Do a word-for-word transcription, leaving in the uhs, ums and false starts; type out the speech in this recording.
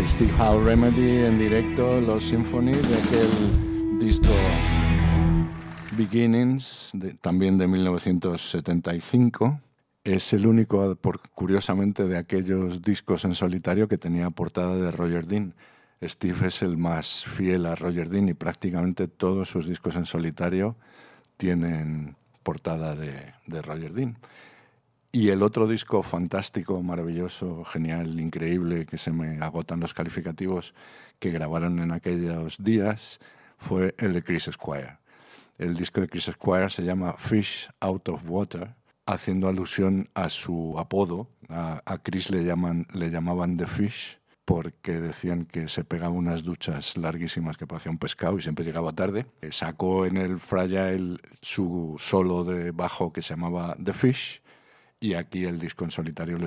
Steve Howe Remedy en directo, los Symphony, de aquel disco Beginnings, de, también de mil novecientos setenta y cinco. Es el único, por, curiosamente, de aquellos discos en solitario que tenía portada de Roger Dean. Steve es el más fiel a Roger Dean y prácticamente todos sus discos en solitario tienen portada de, de Roger Dean. Y el otro disco fantástico, maravilloso, genial, increíble, que se me agotan los calificativos, que grabaron en aquellos días, fue el de Chris Squire. El disco de Chris Squire se llama Fish Out of Water, haciendo alusión a su apodo. A, a Chris le, llaman, le llamaban The Fish, porque decían que se pegaba unas duchas larguísimas que parecía un pescado y siempre llegaba tarde. Sacó en el Fragile su solo de bajo que se llamaba The Fish, y aquí el disco en solitario lo